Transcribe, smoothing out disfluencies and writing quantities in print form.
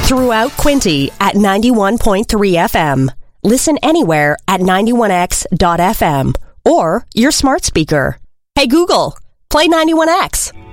Throughout Quinte at 91.3 FM. Listen anywhere at 91x.fm or your smart speaker. Hey Google, play 91X.